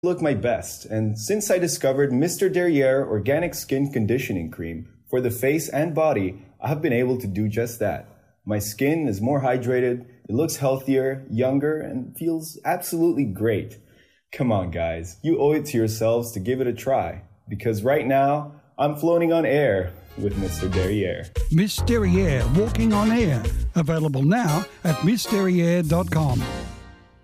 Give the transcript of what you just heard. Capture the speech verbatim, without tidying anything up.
look my best, and since I discovered Mister Derriere Organic Skin Conditioning Cream for the face and body, I have been able to do just that. My skin is more hydrated, it looks healthier, younger, and feels absolutely great. Come on, guys, you owe it to yourselves to give it a try, because right now, I'm floating on air with Mister Derriere. Miss Derriere Walking on Air. Available now at miss derriere dot com.